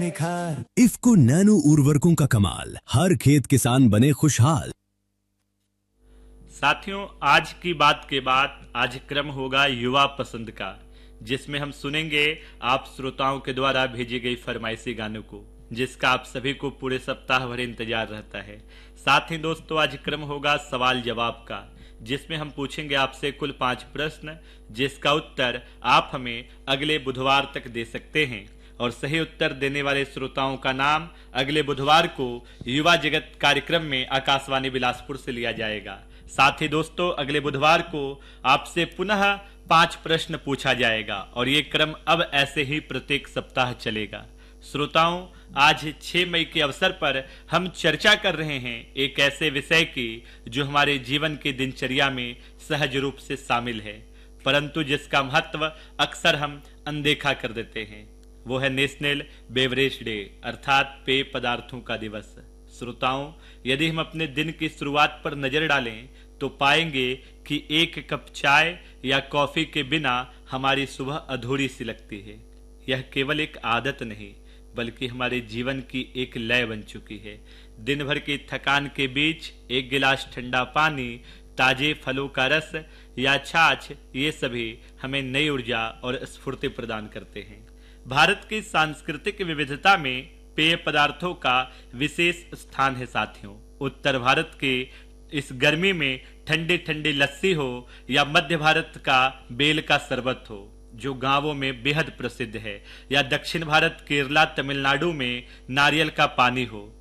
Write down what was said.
निखार। इफ्को नैनो उर्वरकों का कमाल, हर खेत किसान बने खुशहाल। साथियों, आज की बात के बाद आज क्रम होगा युवा पसंद का, जिसमें हम सुनेंगे आप श्रोताओं के द्वारा भेजी गई फरमाइशी गानों को, जिसका आप सभी को पूरे सप्ताह भर इंतजार रहता है। साथ ही दोस्तों, आज क्रम होगा सवाल जवाब का, जिसमें हम पूछेंगे आपसे कुल 5 प्रश्न, जिसका उत्तर आप हमें अगले बुधवार तक दे सकते हैं। और सही उत्तर देने वाले श्रोताओं का नाम अगले बुधवार को युवा जगत कार्यक्रम में आकाशवाणी बिलासपुर से लिया जाएगा। साथ ही दोस्तों, अगले बुधवार को आपसे पुनः 5 प्रश्न पूछा जाएगा और ये क्रम अब ऐसे ही प्रत्येक सप्ताह चलेगा। श्रोताओं, आज 6 मई के अवसर पर हम चर्चा कर रहे हैं एक ऐसे विषय की जो हमारे जीवन की दिनचर्या में सहज रूप से शामिल है, परंतु जिसका महत्व अक्सर हम अनदेखा कर देते हैं। वो है नेशनल बेवरेज डे, अर्थात पेय पदार्थों का दिवस। श्रोताओं, यदि हम अपने दिन की शुरुआत पर नजर डालें तो पाएंगे कि 1 कप चाय या कॉफी के बिना हमारी सुबह अधूरी सी लगती है। यह केवल एक आदत नहीं, बल्कि हमारे जीवन की एक लय बन चुकी है। दिन भर की थकान के बीच 1 गिलास ठंडा पानी, ताजे फलों का रस या छाछ, ये सभी हमें नई ऊर्जा और स्फूर्ति प्रदान करते हैं। भारत की सांस्कृतिक विविधता में पेय पदार्थों का विशेष स्थान है। साथियों, उत्तर भारत के इस गर्मी में ठंडी ठंडी लस्सी हो या मध्य भारत का बेल का शरबत हो, जो गांवों में बेहद प्रसिद्ध है, या दक्षिण भारत केरला तमिलनाडु में नारियल का पानी हो,